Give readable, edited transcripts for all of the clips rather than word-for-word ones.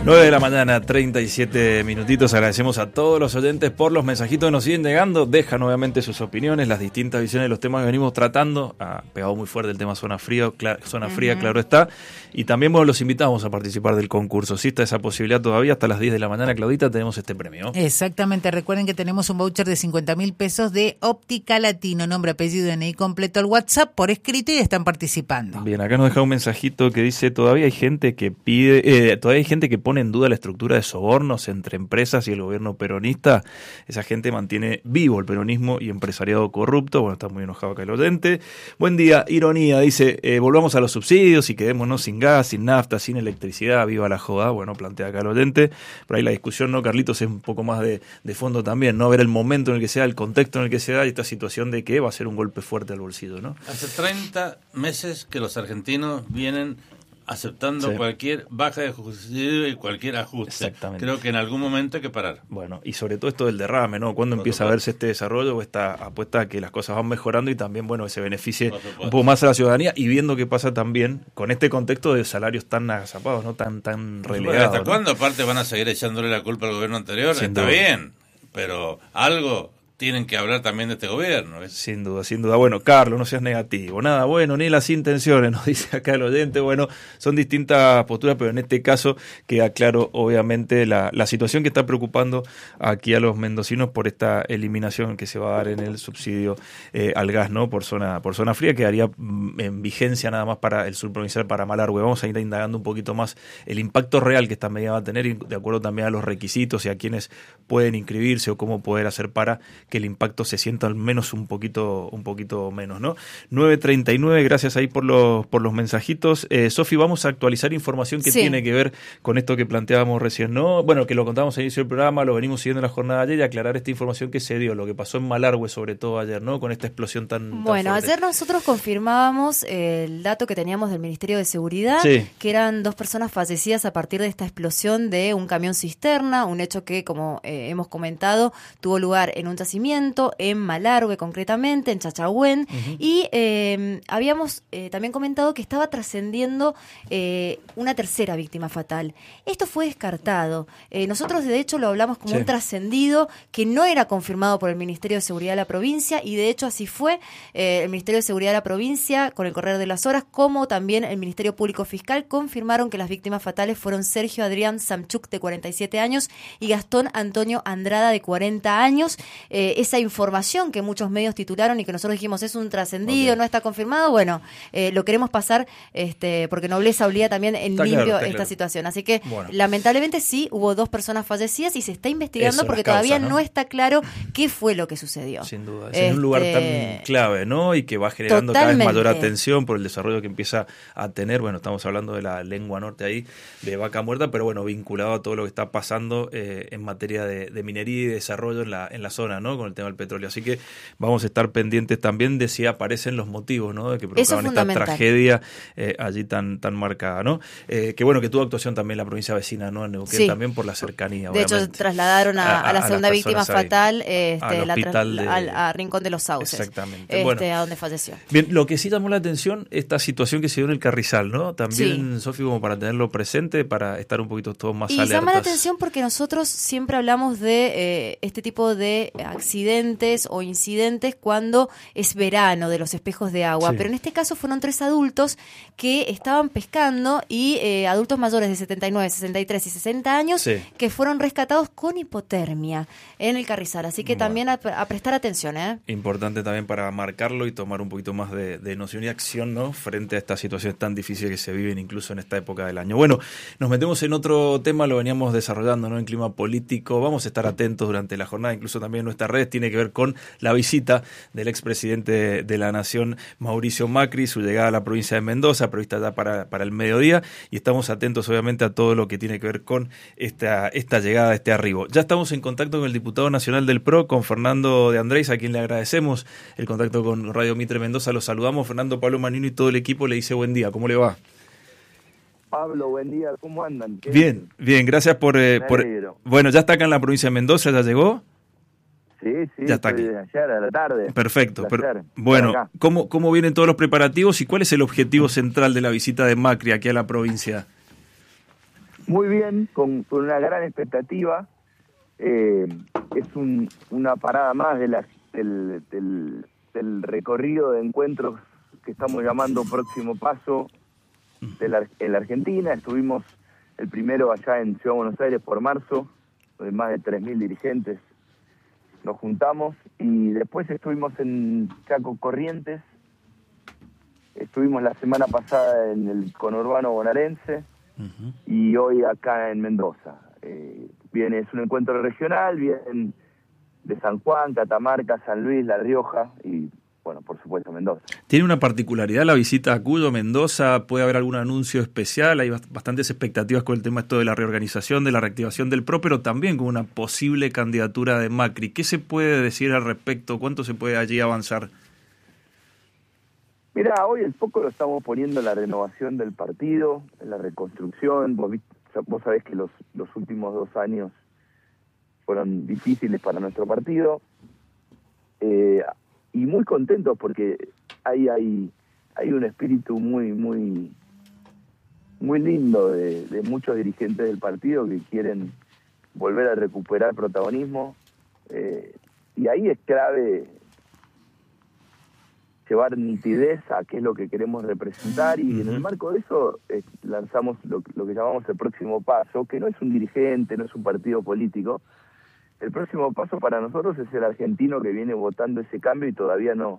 9 de la mañana, 37 minutitos. Agradecemos a todos los oyentes por los mensajitos que nos siguen llegando. Dejan obviamente sus opiniones, las distintas visiones de los temas que venimos tratando. Ha pegado muy fuerte el tema zona fría, claro está. Y también los invitamos a participar del concurso. Si está esa posibilidad todavía, hasta las 10 de la mañana, Claudita, tenemos este premio. Exactamente. Recuerden que tenemos un voucher de 50.000 pesos de Óptica Latino. Nombre, apellido, DNI completo al WhatsApp por escrito y están participando. Bien, acá nos deja un mensajito que dice: todavía hay gente que pide, todavía hay gente que pone en duda la estructura de sobornos entre empresas y el gobierno peronista. Esa gente mantiene vivo el peronismo y empresariado corrupto. Bueno, está muy enojado acá el oyente. Buen día, ironía, dice: volvamos a los subsidios y quedémonos sin gas, sin nafta, sin electricidad, viva la joda. Bueno, plantea acá el oyente. Por ahí la discusión, ¿no, Carlitos? Es un poco más de fondo también, ¿no? Ver el momento en el que se da, el contexto en el que se da y esta situación de que va a ser un golpe fuerte al bolsillo, ¿no? Hace 30 meses que los argentinos vienen aceptando cualquier baja de subsidio y cualquier ajuste. Exactamente. Creo que en algún momento hay que parar. Bueno, y sobre todo esto del derrame, ¿no? ¿Cuándo empieza a verse este desarrollo o esta apuesta a que las cosas van mejorando y también, bueno, que se beneficie un poco más a la ciudadanía y viendo qué pasa también con este contexto de salarios tan agazapados, ¿no? Tan relegados. ¿Hasta cuándo aparte van a seguir echándole la culpa al gobierno anterior? Está bien, pero algo tienen que hablar también de este gobierno. Sin duda, sin duda. Bueno, Carlos, no seas negativo. Nada bueno, ni las intenciones, nos dice acá el oyente. Bueno, son distintas posturas, pero en este caso queda claro, obviamente, la situación que está preocupando aquí a los mendocinos por esta eliminación que se va a dar en el subsidio al gas, ¿no? Por zona fría, quedaría en vigencia nada más para el sur provincial, para Malargüe. Vamos a ir indagando un poquito más el impacto real que esta medida va a tener, y de acuerdo también a los requisitos y a quienes pueden inscribirse o cómo poder hacer para que el impacto se sienta al menos un poquito menos, ¿no? 9:39, gracias ahí por los mensajitos. Sofi, vamos a actualizar información que tiene que ver con esto que planteábamos recién, ¿no? Bueno, que lo contábamos al inicio del programa, lo venimos siguiendo en la jornada de ayer, y aclarar esta información que se dio, lo que pasó en Malargüe, sobre todo ayer, ¿no? Con esta explosión tan fuerte. Ayer nosotros confirmábamos el dato que teníamos del Ministerio de Seguridad, que eran 2 personas fallecidas a partir de esta explosión de un camión cisterna, un hecho que, como hemos comentado, tuvo lugar en un yacimiento en Malargüe, concretamente, en Chachahuén, y habíamos también comentado que estaba trascendiendo una tercera víctima fatal. Esto fue descartado. Nosotros, de hecho, lo hablamos como un trascendido que no era confirmado por el Ministerio de Seguridad de la provincia, y de hecho así fue. El Ministerio de Seguridad de la provincia, con el correr de las horas, como también el Ministerio Público Fiscal, confirmaron que las víctimas fatales fueron Sergio Adrián Samchuk, de 47 años, y Gastón Antonio Andrada, de 40 años. Esa información que muchos medios titularon y que nosotros dijimos es un trascendido, no está confirmado, bueno, lo queremos pasar porque Nobleza obliga también en limpio esta situación. Así que lamentablemente sí, hubo 2 personas fallecidas y se está investigando porque todavía no está claro qué fue lo que sucedió. Sin duda, es en un lugar tan clave, ¿no? Y que va generando cada vez mayor atención por el desarrollo que empieza a tener. Bueno, estamos hablando de la lengua norte ahí, de Vaca Muerta, pero bueno, vinculado a todo lo que está pasando en materia de minería y desarrollo en la zona, ¿no? Con el tema del petróleo. Así que vamos a estar pendientes también de si aparecen los motivos, ¿no? De que provocaban esta tragedia allí tan marcada, ¿no? Que bueno, que tuvo actuación también la provincia vecina, ¿no? En Neuquén, también por la cercanía. De hecho, trasladaron a la segunda víctima fatal a Rincón de los Sauces. Exactamente. A donde falleció. Bien, lo que sí llamó la atención, esta situación que se dio en el Carrizal, ¿no? También, Sofi, como para tenerlo presente, para estar un poquito todos más alertas. Y llama la atención porque nosotros siempre hablamos de este tipo de accidentes o incidentes cuando es verano, de los espejos de agua, pero en este caso fueron 3 adultos que estaban pescando y adultos mayores de 79, 63 y 60 años que fueron rescatados con hipotermia en el Carrizal, así que también a prestar atención. Importante también para marcarlo y tomar un poquito más de noción y acción, ¿no? Frente a estas situaciones tan difíciles que se viven incluso en esta época del año. Bueno, nos metemos en otro tema, lo veníamos desarrollando, ¿no? En clima político, vamos a estar atentos durante la jornada, incluso también en nuestras redes, tiene que ver con la visita del expresidente de la Nación, Mauricio Macri, su llegada a la provincia de Mendoza, prevista ya para el mediodía, y estamos atentos obviamente a todo lo que tiene que ver con esta llegada, este arribo. Ya estamos en contacto con el diputado nacional del PRO, con Fernando de Andrés, a quien le agradecemos el contacto con Radio Mitre Mendoza. Lo saludamos, Fernando, Pablo Manino y todo el equipo le dice buen día. ¿Cómo le va? Pablo, buen día, ¿cómo andan? Bien, gracias por... Bueno, ya está acá en la provincia de Mendoza, ¿ya llegó? Sí, ya está aquí. Ayer a la tarde. Perfecto. Bueno, ¿cómo vienen todos los preparativos y cuál es el objetivo central de la visita de Macri aquí a la provincia? Muy bien, con una gran expectativa. Es una parada más del recorrido de encuentros que estamos llamando Próximo Paso en la Argentina. Estuvimos el primero allá en Ciudad de Buenos Aires por marzo, donde más de 3.000 dirigentes nos juntamos, y después estuvimos en Chaco Corrientes, estuvimos la semana pasada en el conurbano bonaerense, y hoy acá en Mendoza. Es un encuentro regional, vienen de San Juan, Catamarca, San Luis, La Rioja y, bueno, por supuesto, Mendoza. ¿Tiene una particularidad la visita a Cuyo, Mendoza? ¿Puede haber algún anuncio especial? Hay bastantes expectativas con el tema esto de la reorganización, de la reactivación del PRO, pero también con una posible candidatura de Macri. ¿Qué se puede decir al respecto? ¿Cuánto se puede allí avanzar? Mirá, hoy el foco lo estamos poniendo en la renovación del partido, en la reconstrucción. Vos sabés que los últimos 2 años fueron difíciles para nuestro partido, y muy contentos porque hay un espíritu muy lindo de muchos dirigentes del partido que quieren volver a recuperar protagonismo, y ahí es clave llevar nitidez a qué es lo que queremos representar, y en el marco de eso lanzamos lo que llamamos el próximo paso, que no es un dirigente, no es un partido político. El próximo paso para nosotros es el argentino que viene votando ese cambio y todavía no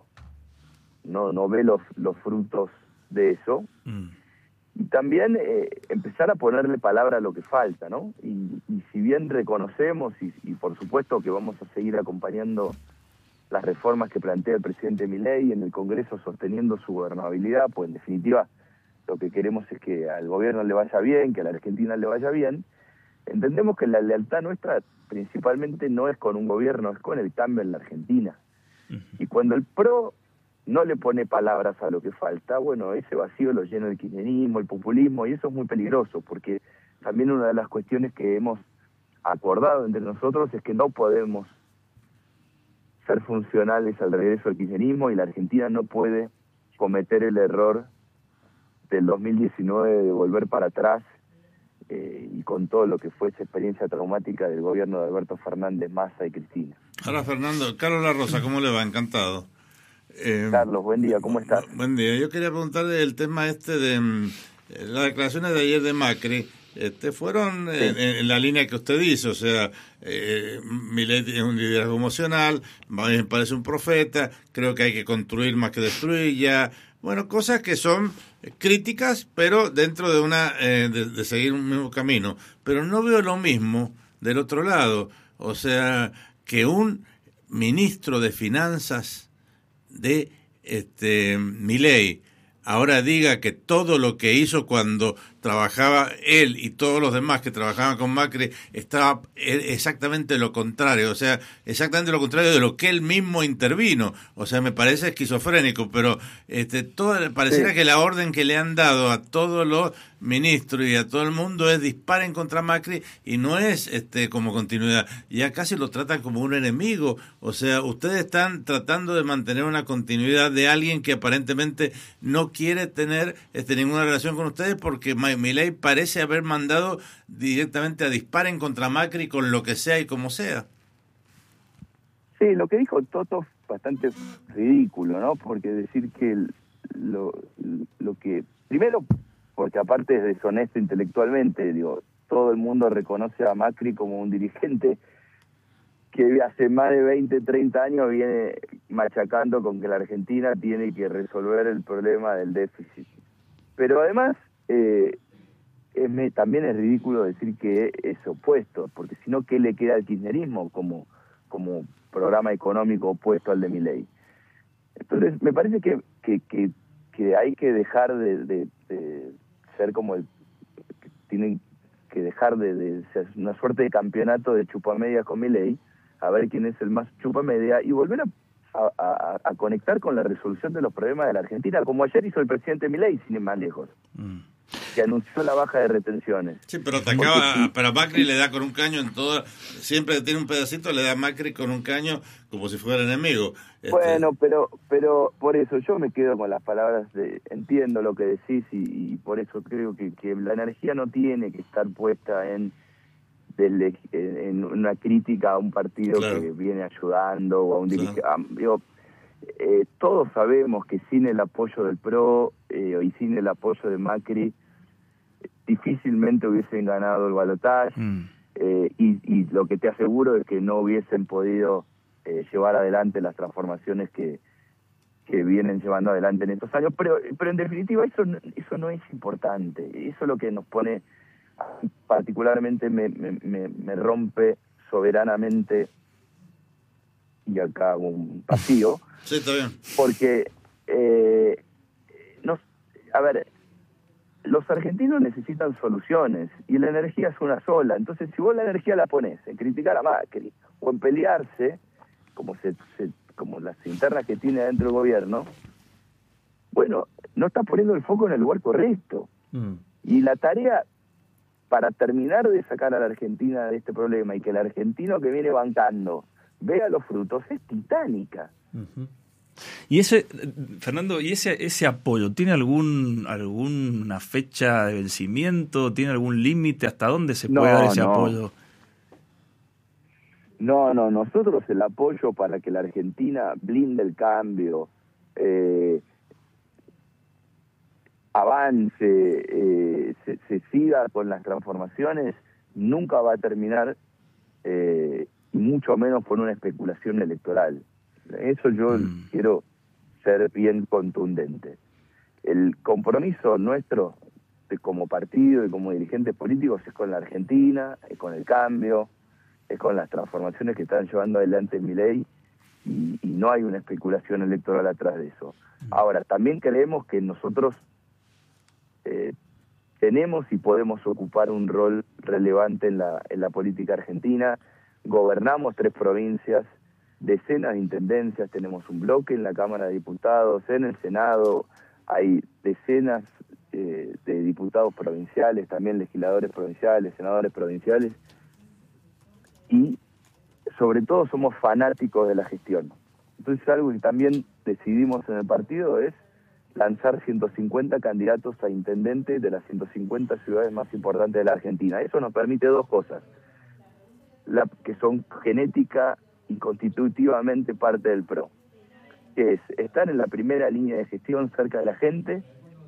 ve los frutos de eso. Y también empezar a ponerle palabra a lo que falta, ¿no? Y si bien reconocemos y por supuesto que vamos a seguir acompañando las reformas que plantea el presidente Milei en el Congreso, sosteniendo su gobernabilidad, pues en definitiva lo que queremos es que al gobierno le vaya bien, que a la Argentina le vaya bien. Entendemos que la lealtad nuestra principalmente no es con un gobierno, es con el cambio en la Argentina. Y cuando el PRO no le pone palabras a lo que falta, bueno, ese vacío lo llena el kirchnerismo, el populismo, y eso es muy peligroso, porque también una de las cuestiones que hemos acordado entre nosotros es que no podemos ser funcionales al regreso del kirchnerismo, y la Argentina no puede cometer el error del 2019 de volver para atrás, y con todo lo que fue esa experiencia traumática del gobierno de Alberto Fernández, Massa y Cristina. Hola Fernando, Carlos La Rosa, ¿cómo le va? Encantado. Carlos, buen día, ¿cómo estás? Buen día, yo quería preguntarle el tema de las declaraciones de ayer de Macri. Fueron en la línea que usted dice, o sea, Milei es un liderazgo emocional, me parece un profeta, creo que hay que construir más que destruir ya. Bueno, cosas que son críticas, pero dentro de de seguir un mismo camino. Pero no veo lo mismo del otro lado, o sea, que un ministro de Finanzas de Milei ahora diga que todo lo que hizo cuando trabajaba él y todos los demás que trabajaban con Macri estaba exactamente lo contrario, o sea, exactamente lo contrario de lo que él mismo intervino. O sea, me parece esquizofrénico, pero pareciera que la orden que le han dado a todos los ministros y a todo el mundo es disparen contra Macri, y no es como continuidad. Ya casi lo tratan como un enemigo. O sea, ustedes están tratando de mantener una continuidad de alguien que aparentemente no quiere tener ninguna relación con ustedes, porque Milei parece haber mandado directamente a disparen contra Macri con lo que sea y como sea. Sí, lo que dijo Toto es bastante ridículo, ¿no? Porque decir que lo que... Primero, porque aparte es deshonesto intelectualmente, todo el mundo reconoce a Macri como un dirigente que hace más de 20, 30 años viene machacando con que la Argentina tiene que resolver el problema del déficit. Pero además, también es ridículo decir que es opuesto, porque si no, ¿qué le queda al kirchnerismo como programa económico opuesto al de Milei? Entonces, me parece que hay que dejar de ser como tienen que dejar de ser una suerte de campeonato de chupamedia con Milei, a ver quién es el más chupamedia, y volver a conectar con la resolución de los problemas de la Argentina, como ayer hizo el presidente Milei, sin ir más lejos. que anunció la baja de retenciones. Sí, pero atacaba, pero Macri le da con un caño en todo, siempre que tiene un pedacito le da Macri con un caño como si fuera enemigo. Bueno, pero por eso yo me quedo con las palabras entiendo lo que decís y por eso creo que la energía no tiene que estar puesta en una crítica a un partido que viene ayudando o a un dirigente. Todos sabemos que sin el apoyo del PRO y sin el apoyo de Macri difícilmente hubiesen ganado el balotaje y lo que te aseguro es que no hubiesen podido llevar adelante las transformaciones que vienen llevando adelante en estos años, pero en definitiva eso no es importante. Eso es lo que nos pone, particularmente me rompe soberanamente, y acá hago un vacío. Sí, está bien. Porque, los argentinos necesitan soluciones y la energía es una sola. Entonces, si vos la energía la ponés en criticar a Macri o en pelearse, como las internas que tiene dentro del gobierno, bueno, no está poniendo el foco en el lugar correcto. Y la tarea para terminar de sacar a la Argentina de este problema y que el argentino que viene bancando vea los frutos es titánica. Y Fernando, ¿y ese apoyo tiene alguna fecha de vencimiento? ¿Tiene algún límite? ¿Hasta dónde se puede dar ese apoyo? No, nosotros el apoyo para que la Argentina blinde el cambio, avance, se siga con las transformaciones, nunca va a terminar, y mucho menos por una especulación electoral. Eso yo quiero ser bien contundente. El compromiso nuestro como partido y como dirigentes políticos es con la Argentina, es con el cambio, es con las transformaciones que están llevando adelante Milei y no hay una especulación electoral atrás de eso. Ahora, también creemos que nosotros tenemos y podemos ocupar un rol relevante en la política argentina. Gobernamos 3 provincias, decenas de intendencias, tenemos un bloque en la Cámara de Diputados, en el Senado hay decenas de diputados provinciales, también legisladores provinciales, senadores provinciales, y sobre todo somos fanáticos de la gestión. Entonces algo que también decidimos en el partido es lanzar 150 candidatos a intendente de las 150 ciudades más importantes de la Argentina. Eso nos permite 2 cosas, que son genética y constitutivamente parte del PRO, que es estar en la primera línea de gestión cerca de la gente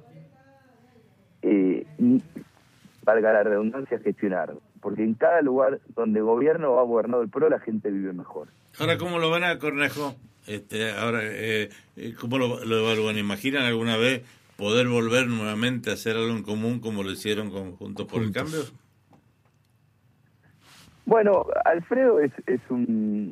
y, valga la redundancia, gestionar. Porque en cada lugar donde gobierno o ha gobernado el PRO, la gente vive mejor. Ahora, ¿cómo lo van a Cornejo? ¿Cómo lo evalúan? ¿Imaginan alguna vez poder volver nuevamente a hacer algo en común como lo hicieron con Juntos por el Cambio? Bueno, Alfredo es un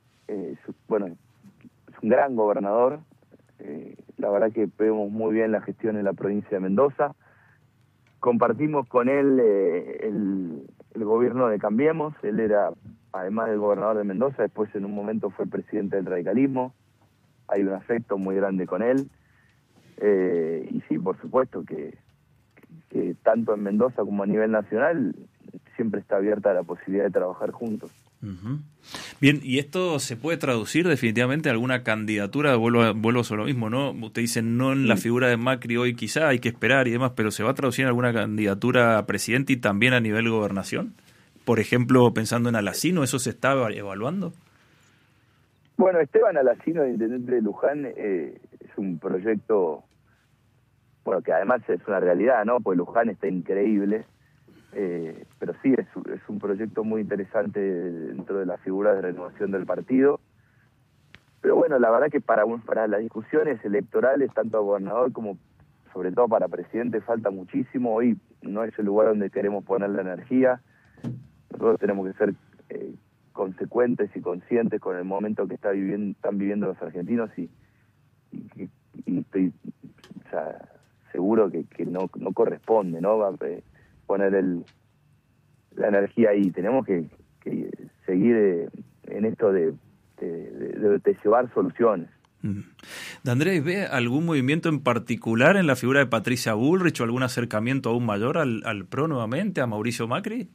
gran gobernador. La verdad que vemos muy bien la gestión en la provincia de Mendoza. Compartimos con él el gobierno de Cambiemos. Él era, además del gobernador de Mendoza, después en un momento fue presidente del radicalismo. Hay un afecto muy grande con él. Y sí, por supuesto que tanto en Mendoza como a nivel nacional siempre está abierta la posibilidad de trabajar juntos. Bien, ¿y esto se puede traducir definitivamente en alguna candidatura? Vuelvo sobre lo mismo, ¿no? Usted dice no en la figura de Macri hoy, quizá hay que esperar y demás, pero ¿se va a traducir en alguna candidatura a presidente y también a nivel gobernación? Por ejemplo, pensando en Alacino, ¿eso se está evaluando? Bueno, Esteban Alacino, intendente de Luján, es un proyecto, bueno, que además es una realidad, ¿no? Pues Luján está increíble. Pero sí, es un proyecto muy interesante dentro de la figura de renovación del partido. Pero bueno, la verdad que para las discusiones electorales, tanto a gobernador como sobre todo para presidente, falta muchísimo. Hoy no es el lugar donde queremos poner la energía. Nosotros tenemos que ser consecuentes y conscientes con el momento que están viviendo los argentinos y estoy seguro que no corresponde, ¿no? Poner la energía ahí. Tenemos que seguir en esto de llevar soluciones. Andrés, ¿ve algún movimiento en particular en la figura de Patricia Bullrich o algún acercamiento aún mayor al PRO nuevamente, a Mauricio Macri?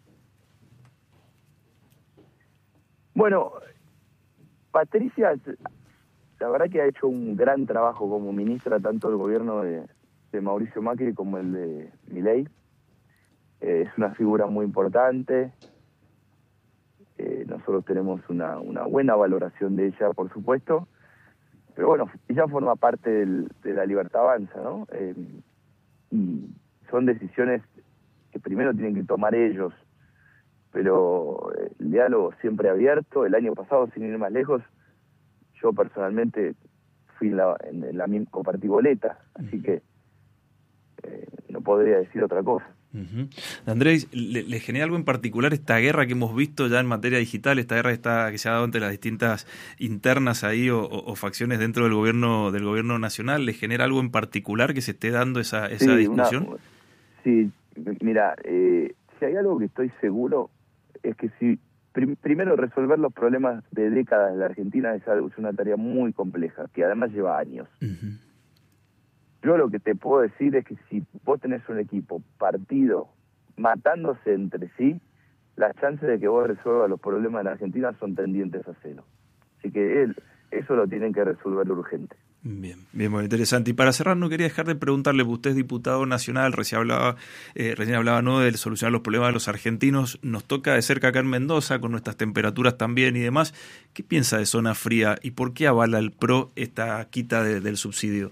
Bueno, Patricia, la verdad que ha hecho un gran trabajo como ministra, tanto el gobierno de Mauricio Macri como el de Milei. Es una figura muy importante. Nosotros tenemos una buena valoración de ella, por supuesto. Pero bueno, ella forma parte de la Libertad Avanza, ¿no? Y son decisiones que primero tienen que tomar ellos, pero el diálogo siempre abierto. El año pasado, sin ir más lejos, yo personalmente fui en la misma, compartí boleta, así que no podría decir otra cosa. Uh-huh. Andrés, ¿le genera algo en particular esta guerra que hemos visto ya en materia digital, esta guerra que se ha dado entre las distintas internas ahí o facciones dentro del gobierno nacional? ¿Le genera algo en particular que se esté dando esa discusión? Sí, mira, si hay algo que estoy seguro es que si primero resolver los problemas de décadas en la Argentina es una tarea muy compleja, que además lleva años. Uh-huh. Yo lo que te puedo decir es que si vos tenés un equipo, partido, matándose entre sí, las chances de que vos resuelvas los problemas de la Argentina son tendientes a cero. Así que eso lo tienen que resolver urgente. Bien, muy interesante. Y para cerrar, no quería dejar de preguntarle, usted es diputado nacional, recién hablaba ¿no?, de solucionar los problemas de los argentinos. Nos toca de cerca acá en Mendoza, con nuestras temperaturas también y demás. ¿Qué piensa de zona fría y por qué avala el PRO esta quita del subsidio?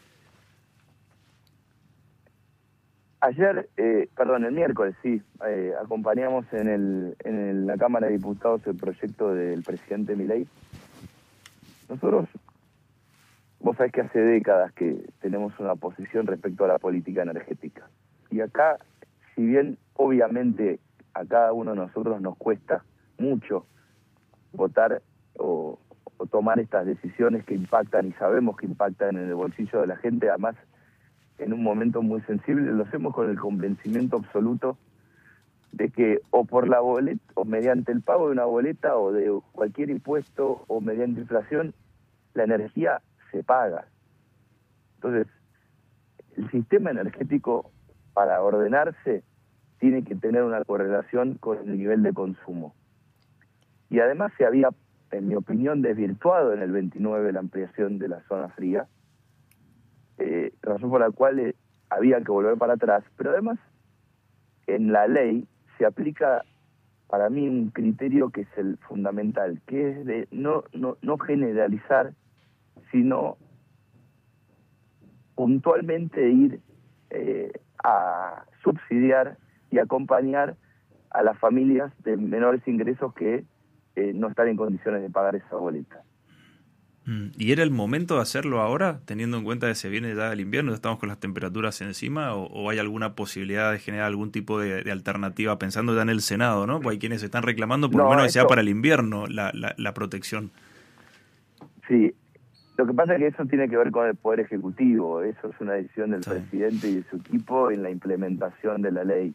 Ayer, el miércoles, sí, acompañamos en la Cámara de Diputados el proyecto del presidente Milei. Nosotros, vos sabés que hace décadas que tenemos una posición respecto a la política energética. Y acá, si bien obviamente a cada uno de nosotros nos cuesta mucho votar o tomar estas decisiones que impactan y sabemos que impactan en el bolsillo de la gente, además en un momento muy sensible, lo hacemos con el convencimiento absoluto de que o por la boleta, o mediante el pago de una boleta o de cualquier impuesto o mediante inflación, la energía se paga. Entonces, el sistema energético, para ordenarse, tiene que tener una correlación con el nivel de consumo. Y además se había, en mi opinión, desvirtuado en el 29 la ampliación de la zona fría, razón por la cual había que volver para atrás. Pero además, en la ley se aplica para mí un criterio que es el fundamental, que es de no generalizar, sino puntualmente ir a subsidiar y acompañar a las familias de menores ingresos que no están en condiciones de pagar esa boleta. ¿Y era el momento de hacerlo ahora, teniendo en cuenta que se viene ya el invierno, estamos con las temperaturas encima, o hay alguna posibilidad de generar algún tipo de alternativa, pensando ya en el Senado, ¿no? Porque hay quienes están reclamando por lo menos que sea para el invierno la protección. Sí, lo que pasa es que eso tiene que ver con el Poder Ejecutivo, eso es una decisión del presidente y de su equipo en la implementación de la ley.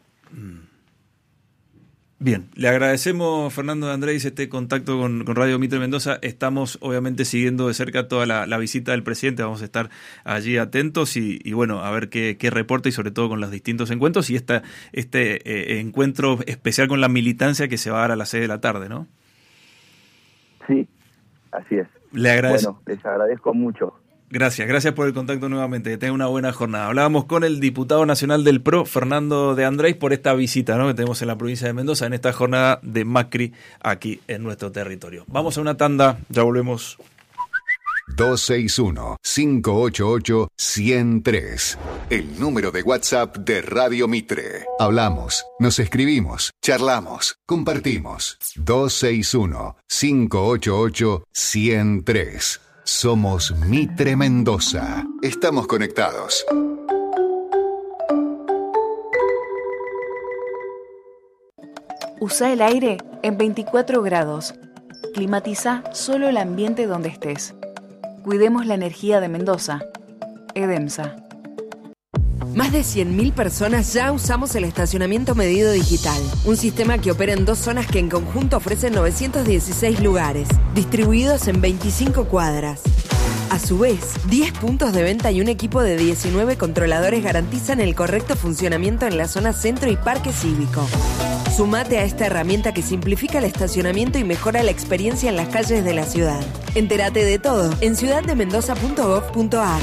Bien, le agradecemos, Fernando de Andrés, este contacto con Radio Mitre Mendoza. Estamos obviamente siguiendo de cerca toda la visita del presidente, vamos a estar allí atentos y bueno, a ver qué reporta y sobre todo con los distintos encuentros y este encuentro especial con la militancia que se va a dar a las 6 de la tarde, ¿no? Sí, así es. Le agradezco. Bueno, les agradezco mucho. Gracias por el contacto nuevamente, que tenga una buena jornada. Hablábamos con el diputado nacional del PRO, Fernando de Andrés, por esta visita, ¿no?, que tenemos en la provincia de Mendoza, en esta jornada de Macri aquí en nuestro territorio. Vamos a una tanda, ya volvemos. 261-588-103. El número de WhatsApp de Radio Mitre. Hablamos, nos escribimos, charlamos, compartimos. 261-588-103. Somos Mitre Mendoza. Estamos conectados. Usa el aire en 24 grados. Climatiza solo el ambiente donde estés. Cuidemos la energía de Mendoza. EDEMSA. Más de 100.000 personas ya usamos el estacionamiento medido digital, un sistema que opera en 2 zonas que en conjunto ofrecen 916 lugares, distribuidos en 25 cuadras. A su vez, 10 puntos de venta y un equipo de 19 controladores garantizan el correcto funcionamiento en la zona centro y parque cívico. Sumate a esta herramienta que simplifica el estacionamiento y mejora la experiencia en las calles de la ciudad. Entérate de todo en ciudaddemendoza.gov.ar.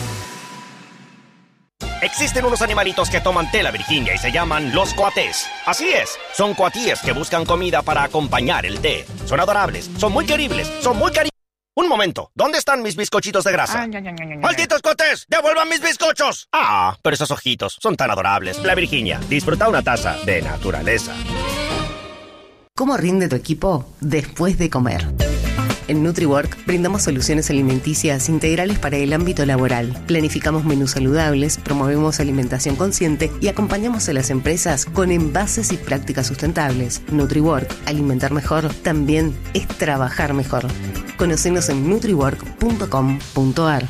Existen unos animalitos que toman té la Virginia y se llaman los coatés. Así es, son coatíes que buscan comida para acompañar el té. Son adorables, son muy queribles, son muy cariñosos. Un momento, ¿dónde están mis bizcochitos de grasa? ¡Malditos coatés! ¡Devuelvan mis bizcochos! Ah, pero esos ojitos son tan adorables. La Virginia, disfruta una taza de naturaleza. ¿Cómo rinde tu equipo después de comer? En NutriWork brindamos soluciones alimenticias integrales para el ámbito laboral. Planificamos menús saludables, promovemos alimentación consciente y acompañamos a las empresas con envases y prácticas sustentables. NutriWork, alimentar mejor, también es trabajar mejor. Conocenos en nutriwork.com.ar.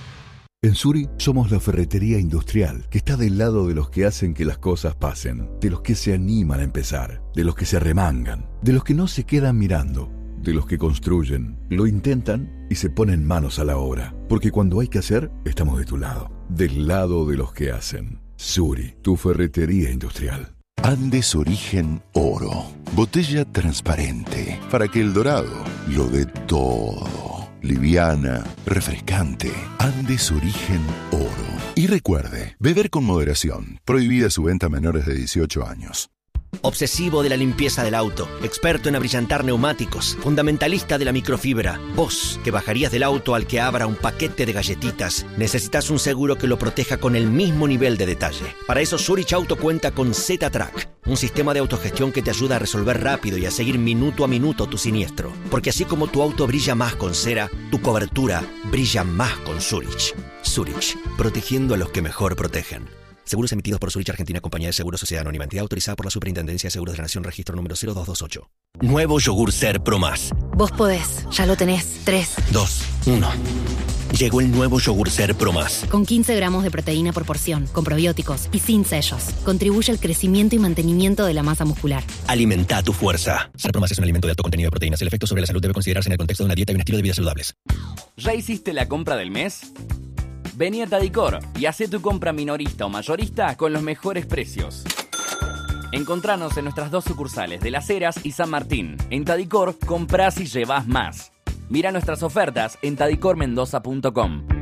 En Suri somos la ferretería industrial que está del lado de los que hacen que las cosas pasen, de los que se animan a empezar, de los que se remangan, de los que no se quedan mirando, de los que construyen, lo intentan y se ponen manos a la obra. Porque cuando hay que hacer, estamos de tu lado, del lado de los que hacen. Suri, tu ferretería industrial. Andes Origen Oro. Botella transparente para que el dorado lo dé todo. Liviana, refrescante. Andes Origen Oro. Y recuerde, beber con moderación. Prohibida su venta a menores de 18 años. Obsesivo de la limpieza del auto, experto en abrillantar neumáticos, fundamentalista de la microfibra. Vos, que bajarías del auto al que abra un paquete de galletitas, necesitas un seguro que lo proteja con el mismo nivel de detalle. Para eso Zurich Auto cuenta con Z-Track, un sistema de autogestión que te ayuda a resolver rápido y a seguir minuto a minuto tu siniestro. Porque así como tu auto brilla más con cera, tu cobertura brilla más con Zurich. Zurich, protegiendo a los que mejor protegen. Seguros emitidos por Zurich Argentina, Compañía de Seguros Sociedad Anónima, entidad autorizada por la Superintendencia de Seguros de la Nación, registro número 0228. Nuevo yogur Ser Pro Más. Vos podés, ya lo tenés. 3, 2, 1. Llegó el nuevo yogur Ser Pro Más. Con 15 gramos de proteína por porción, con probióticos y sin sellos. Contribuye al crecimiento y mantenimiento de la masa muscular. Alimenta tu fuerza. Ser Pro Más es un alimento de alto contenido de proteínas. El efecto sobre la salud debe considerarse en el contexto de una dieta y un estilo de vida saludables. ¿Ya hiciste la compra del mes? Vení a Tadicor y hacé tu compra minorista o mayorista con los mejores precios. Encontranos en nuestras 2 sucursales de Las Heras y San Martín. En Tadicor, comprás y llevás más. Mira nuestras ofertas en tadicormendoza.com.